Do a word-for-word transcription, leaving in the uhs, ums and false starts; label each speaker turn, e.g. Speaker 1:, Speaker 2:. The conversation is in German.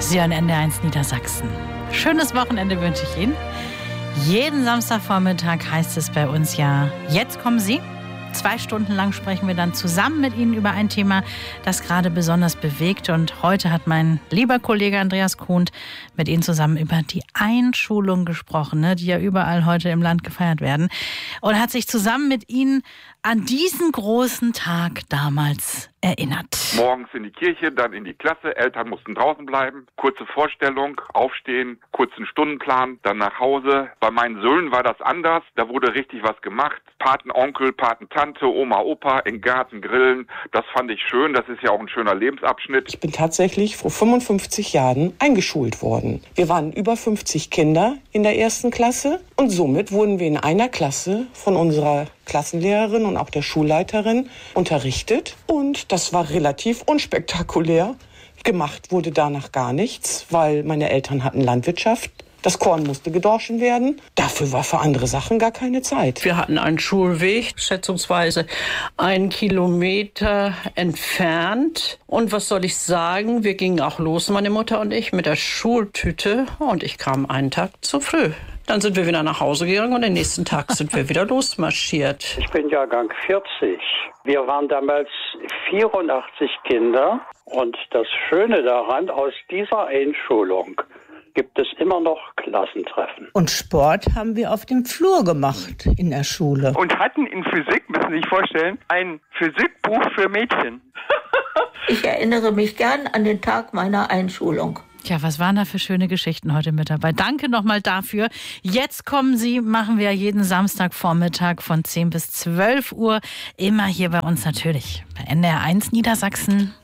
Speaker 1: Sie hören N D R eins Niedersachsen. Schönes Wochenende wünsche ich Ihnen. Jeden Samstagvormittag heißt es bei uns ja, jetzt kommen Sie. Zwei Stunden lang sprechen wir dann zusammen mit Ihnen über ein Thema, das gerade besonders bewegt. Und heute hat mein lieber Kollege Andreas Kuhn mit Ihnen zusammen über die Einschulung gesprochen, ne, die ja überall heute im Land gefeiert werden. Und hat sich zusammen mit Ihnen an diesen großen Tag damals erinnert.
Speaker 2: Morgens in die Kirche, dann in die Klasse. Eltern mussten draußen bleiben. Kurze Vorstellung, aufstehen, kurzen Stundenplan, dann nach Hause. Bei meinen Söhnen war das anders. Da wurde richtig was gemacht. Patenonkel, Patentante, Oma, Opa, im Garten grillen. Das fand ich schön. Das ist ja auch ein schöner Lebensabschnitt.
Speaker 3: Ich bin tatsächlich vor fünfundfünfzig Jahren eingeschult worden. Wir waren über fünfzig Kinder in der ersten Klasse und somit wurden wir in einer Klasse von unserer Klassenlehrerin und auch der Schulleiterin unterrichtet. Und das war relativ unspektakulär. Gemacht wurde danach gar nichts, weil meine Eltern hatten Landwirtschaft. Das Korn musste gedorschen werden. Dafür war für andere Sachen gar keine Zeit.
Speaker 4: Wir hatten einen Schulweg, schätzungsweise einen Kilometer entfernt. Und was soll ich sagen, wir gingen auch los, meine Mutter und ich, mit der Schultüte. Und ich kam einen Tag zu früh. Dann sind wir wieder nach Hause gegangen und den nächsten Tag sind wir wieder losmarschiert.
Speaker 5: Ich bin Jahrgang vierzig. Wir waren damals vierundachtzig Kinder. Und das Schöne daran, aus dieser Einschulung gibt es immer noch Klassentreffen.
Speaker 6: Und Sport haben wir auf dem Flur gemacht in der Schule.
Speaker 7: Und hatten in Physik, müssen Sie sich vorstellen, ein Physikbuch für Mädchen.
Speaker 8: Ich erinnere mich gern an den Tag meiner Einschulung.
Speaker 1: Tja, was waren da für schöne Geschichten heute mit dabei. Danke nochmal dafür. Jetzt kommen Sie, machen wir jeden Samstagvormittag von zehn bis zwölf Uhr. Immer hier bei uns natürlich bei N D R eins Niedersachsen.